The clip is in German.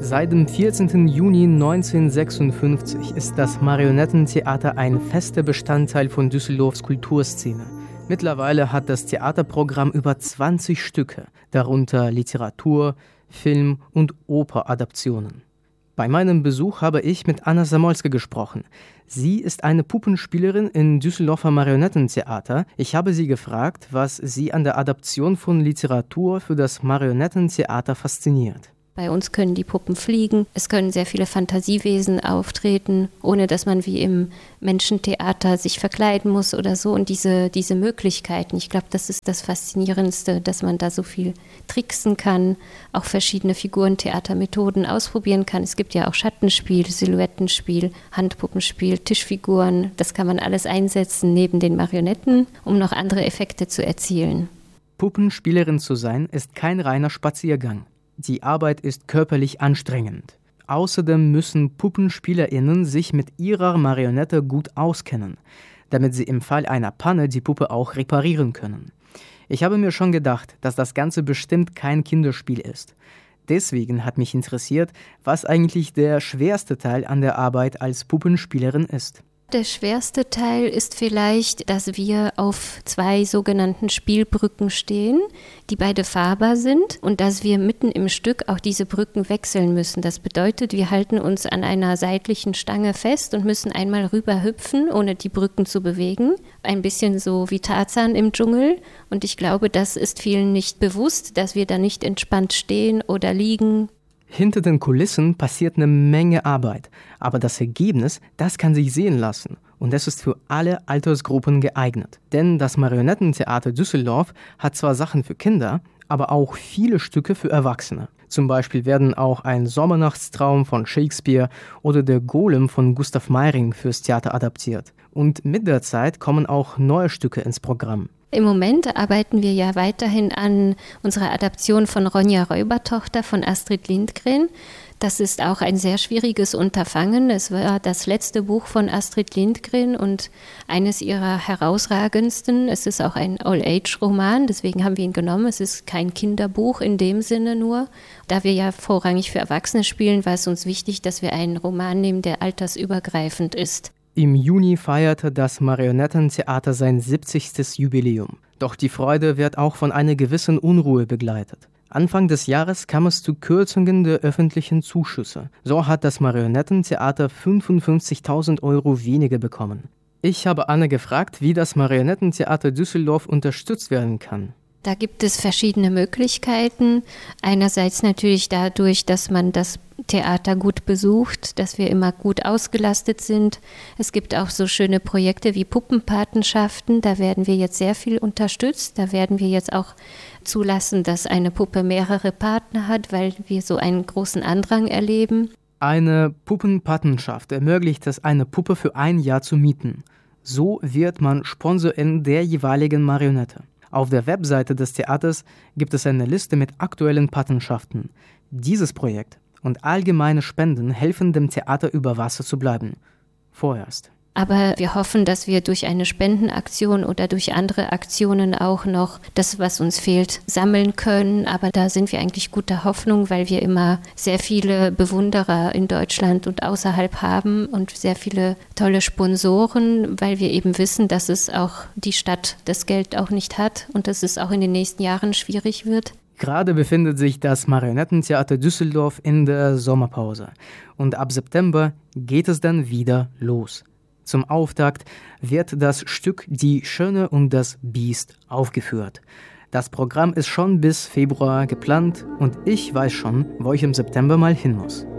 Seit dem 14. Juni 1956 ist das Marionettentheater ein fester Bestandteil von Düsseldorfs Kulturszene. Mittlerweile hat das Theaterprogramm über 20 Stücke, darunter Literatur, Film- und Operadaptionen. Bei meinem Besuch habe ich mit Anna Samolska gesprochen. Sie ist eine Puppenspielerin im Düsseldorfer Marionettentheater. Ich habe sie gefragt, was sie an der Adaption von Literatur für das Marionettentheater fasziniert. Bei uns können die Puppen fliegen, es können sehr viele Fantasiewesen auftreten, ohne dass man wie im Menschentheater sich verkleiden muss oder so. Und diese Möglichkeiten, ich glaube, das ist das Faszinierendste, dass man da so viel tricksen kann, auch verschiedene Figurentheatermethoden ausprobieren kann. Es gibt ja auch Schattenspiel, Silhouettenspiel, Handpuppenspiel, Tischfiguren. Das kann man alles einsetzen neben den Marionetten, um noch andere Effekte zu erzielen. Puppenspielerin zu sein, ist kein reiner Spaziergang. Die Arbeit ist körperlich anstrengend. Außerdem müssen PuppenspielerInnen sich mit ihrer Marionette gut auskennen, damit sie im Fall einer Panne die Puppe auch reparieren können. Ich habe mir schon gedacht, dass das Ganze bestimmt kein Kinderspiel ist. Deswegen hat mich interessiert, was eigentlich der schwerste Teil an der Arbeit als Puppenspielerin ist. Der schwerste Teil ist vielleicht, dass wir auf 2 sogenannten Spielbrücken stehen, die beide fahrbar sind und dass wir mitten im Stück auch diese Brücken wechseln müssen. Das bedeutet, wir halten uns an einer seitlichen Stange fest und müssen einmal rüber hüpfen, ohne die Brücken zu bewegen. Ein bisschen so wie Tarzan im Dschungel. Und ich glaube, das ist vielen nicht bewusst, dass wir da nicht entspannt stehen oder liegen. Hinter den Kulissen passiert eine Menge Arbeit, aber das Ergebnis, das kann sich sehen lassen und es ist für alle Altersgruppen geeignet. Denn das Marionettentheater Düsseldorf hat zwar Sachen für Kinder, aber auch viele Stücke für Erwachsene. Zum Beispiel werden auch ein Sommernachtstraum von Shakespeare oder der Golem von Gustav Meyring fürs Theater adaptiert. Und mit der Zeit kommen auch neue Stücke ins Programm. Im Moment arbeiten wir ja weiterhin an unserer Adaption von Ronja Räubertochter von Astrid Lindgren. Das ist auch ein sehr schwieriges Unterfangen. Es war das letzte Buch von Astrid Lindgren und eines ihrer herausragendsten. Es ist auch ein Old-Age-Roman, deswegen haben wir ihn genommen. Es ist kein Kinderbuch in dem Sinne nur. Da wir ja vorrangig für Erwachsene spielen, war es uns wichtig, dass wir einen Roman nehmen, der altersübergreifend ist. Im Juni feierte das Marionettentheater sein 70. Jubiläum. Doch die Freude wird auch von einer gewissen Unruhe begleitet. Anfang des Jahres kam es zu Kürzungen der öffentlichen Zuschüsse. So hat das Marionettentheater 55.000 € weniger bekommen. Ich habe Anne gefragt, wie das Marionettentheater Düsseldorf unterstützt werden kann. Da gibt es verschiedene Möglichkeiten. Einerseits natürlich dadurch, dass man das Theater gut besucht, dass wir immer gut ausgelastet sind. Es gibt auch so schöne Projekte wie Puppenpatenschaften. Da werden wir jetzt sehr viel unterstützt. Da werden wir jetzt auch zulassen, dass eine Puppe mehrere Partner hat, weil wir so einen großen Andrang erleben. Eine Puppenpatenschaft ermöglicht es, eine Puppe für ein Jahr zu mieten. So wird man Sponsorin der jeweiligen Marionette. Auf der Webseite des Theaters gibt es eine Liste mit aktuellen Patenschaften. Dieses Projekt und allgemeine Spenden helfen dem Theater über Wasser zu bleiben. Vorerst. Aber wir hoffen, dass wir durch eine Spendenaktion oder durch andere Aktionen auch noch das, was uns fehlt, sammeln können. Aber da sind wir eigentlich guter Hoffnung, weil wir immer sehr viele Bewunderer in Deutschland und außerhalb haben und sehr viele tolle Sponsoren, weil wir eben wissen, dass es auch die Stadt das Geld auch nicht hat und dass es auch in den nächsten Jahren schwierig wird. Gerade befindet sich das Marionettentheater Düsseldorf in der Sommerpause. Und ab September geht es dann wieder los. Zum Auftakt wird das Stück Die Schöne und das Biest aufgeführt. Das Programm ist schon bis Februar geplant und ich weiß schon, wo ich im September mal hin muss.